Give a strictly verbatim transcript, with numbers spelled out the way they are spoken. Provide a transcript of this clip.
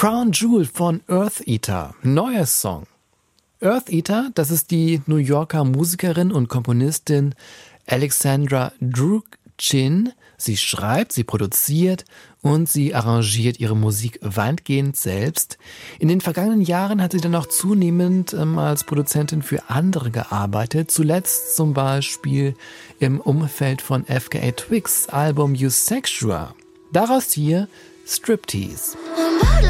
Crown Jewel von Eartheater, neuer Song. Eartheater, das ist die New Yorker Musikerin und Komponistin Alexandra Drukgyin. Sie schreibt, sie produziert und sie arrangiert ihre Musik weitgehend selbst. In den vergangenen Jahren hat sie dann auch zunehmend ähm, als Produzentin für andere gearbeitet. Zuletzt zum Beispiel im Umfeld von F K A Twigs Album Eusexual. Daraus hier Striptease.